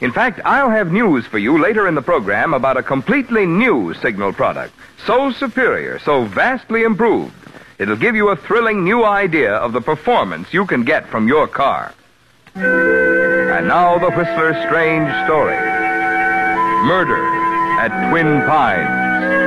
In fact, I'll have news for you later in the program about a completely new Signal product. So superior, so vastly improved. It'll give you a thrilling new idea of the performance you can get from your car. And now the Whistler's strange story. Murder at Twin Pines.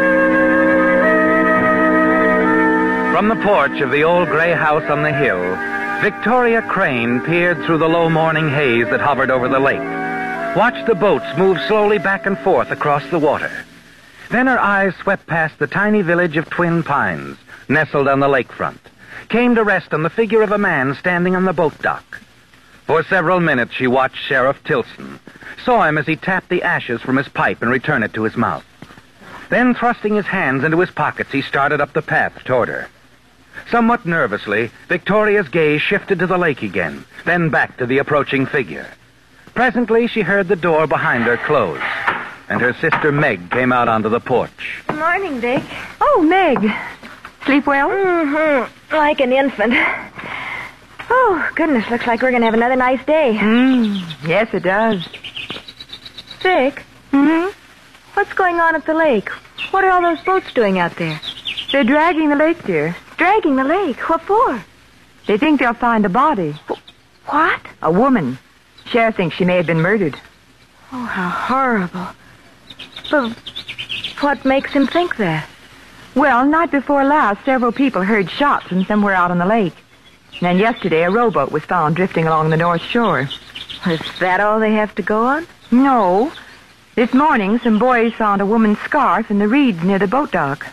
From the porch of the old gray house on the hill, Victoria Crane peered through the low morning haze that hovered over the lake, watched the boats move slowly back and forth across the water. Then her eyes swept past the tiny village of Twin Pines, nestled on the lakefront, came to rest on the figure of a man standing on the boat dock. For several minutes she watched Sheriff Tilson, saw him as he tapped the ashes from his pipe and returned it to his mouth. Then, thrusting his hands into his pockets, he started up the path toward her. Somewhat nervously, Victoria's gaze shifted to the lake again, then back to the approaching figure. Presently, she heard the door behind her close, and her sister Meg came out onto the porch. Good morning, Dick. Oh, Meg. Sleep well? Mm-hmm. Like an infant. Oh, goodness, looks like we're going to have another nice day. Yes, it does. Dick? What's going on at the lake? What are all those boats doing out there? They're dragging the lake, dear. Dragging the lake? What for? They think they'll find a body. What? A woman. Sheriff thinks she may have been murdered. Oh, how horrible. But what makes him think that? Well, night before last, several people heard shots from somewhere out on the lake. And yesterday, a rowboat was found drifting along the north shore. Is that all they have to go on? No. This morning, some boys found a woman's scarf in the reeds near the boat dock.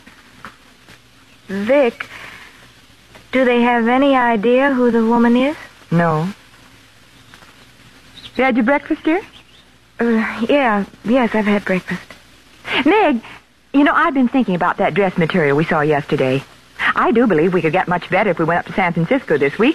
Vic, do they have any idea who the woman is? No. You had your breakfast, dear? Yes, I've had breakfast. Meg, I've been thinking about that dress material we saw yesterday. I do believe we could get much better if we went up to San Francisco this week.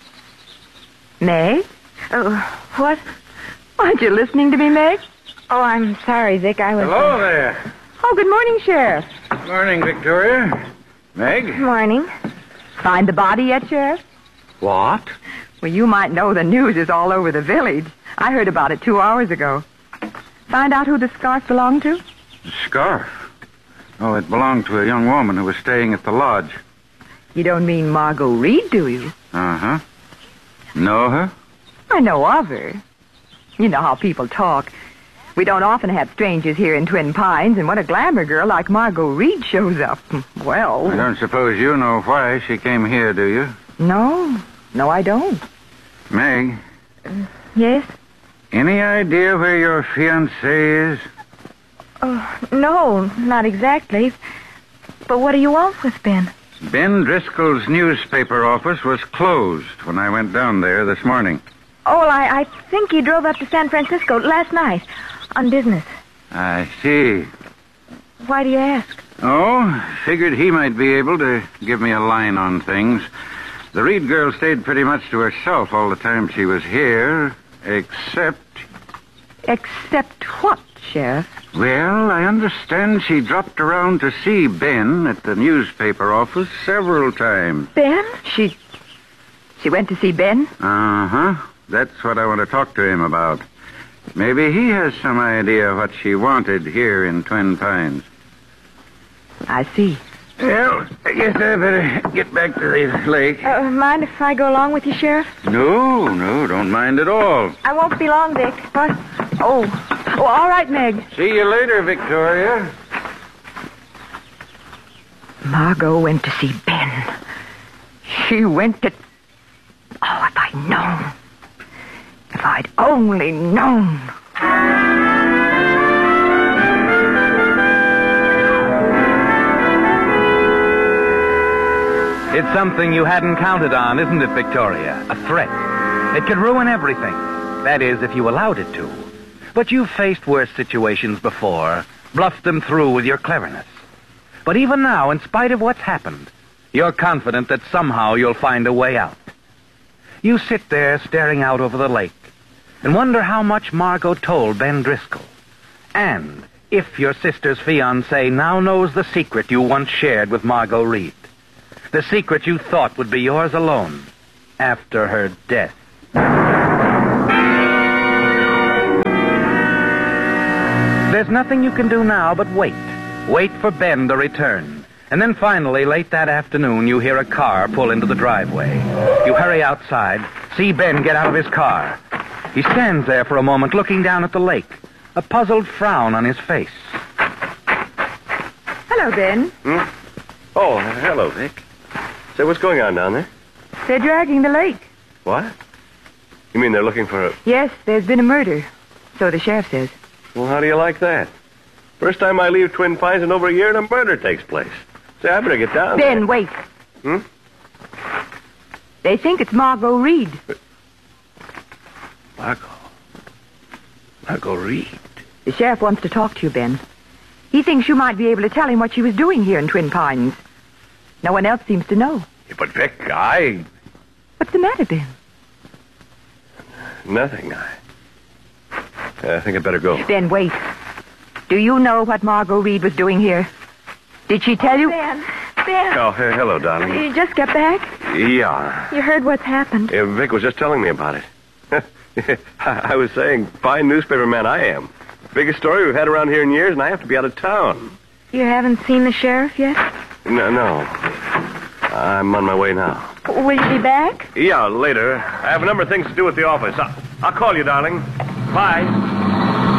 Meg? What? Aren't you listening to me, Meg? Oh, I'm sorry, Vic. I was... Hello there. Oh, good morning, Sheriff. Good morning, Victoria. Meg? Good morning. Find the body yet, Sheriff? What? Well, you might know the news is all over the village. I heard about it 2 hours ago. Find out who the scarf belonged to? The scarf? Oh, it belonged to a young woman who was staying at the lodge. You don't mean Margot Reed, do you? Uh-huh. Know her? I know of her. You know how people talk. We don't often have strangers here in Twin Pines, and when a glamour girl like Margot Reed shows up, well... I don't suppose you know why she came here, do you? No, I don't. Meg? Yes? Any idea where your fiancé is? No, not exactly. But what do you want with Ben? Ben Driscoll's newspaper office was closed when I went down there this morning. Oh, well, I think he drove up to San Francisco last night on business. I see. Why do you ask? Oh, figured he might be able to give me a line on things. The Reed girl stayed pretty much to herself all the time she was here, except... Except what, Sheriff? Well, I understand she dropped around to see Ben at the newspaper office several times. Ben? She went to see Ben? Uh-huh. That's what I want to talk to him about. Maybe he has some idea what she wanted here in Twin Pines. I see. Well, I guess I better get back to the lake. Mind if I go along with you, Sheriff? No, don't mind at all. I won't be long, Vic. What? Oh, all right, Meg. See you later, Victoria. Margot went to see Ben. She went to... Oh, if I'd known. If I'd only known. It's something you hadn't counted on, isn't it, Victoria? A threat. It could ruin everything. That is, if you allowed it to. But you've faced worse situations before, bluffed them through with your cleverness. But even now, in spite of what's happened, you're confident that somehow you'll find a way out. You sit there staring out over the lake and wonder how much Margot told Ben Driscoll. And if your sister's fiancé now knows the secret you once shared with Margot Reed. The secret you thought would be yours alone after her death. There's nothing you can do now but wait. Wait for Ben to return. And then finally, late that afternoon, you hear a car pull into the driveway. You hurry outside, see Ben get out of his car. He stands there for a moment looking down at the lake, a puzzled frown on his face. Hello, Ben. Oh, hello, Vic. Say, what's going on down there? They're dragging the lake. What? You mean they're looking for a... Yes, there's been a murder. So the sheriff says. Well, how do you like that? First time I leave Twin Pines in over a year and a murder takes place. Say, I better get down there. Ben, wait. Hmm? They think it's Margot Reed. Margot Reed. The sheriff wants to talk to you, Ben. He thinks you might be able to tell him what she was doing here in Twin Pines. No one else seems to know. Yeah, but, Vic, What's the matter, Ben? Nothing. I think I'd better go. Ben, wait. Do you know what Margot Reed was doing here? Did she tell you? Ben. Oh, hello, darling. You just got back? Yeah. You heard what's happened. Vic was just telling me about it. I was saying, fine newspaper man I am. Biggest story we've had around here in years, and I have to be out of town. You haven't seen the sheriff yet? No. I'm on my way now. Will you be back? Yeah, later. I have a number of things to do at the office. I'll call you, darling. Bye.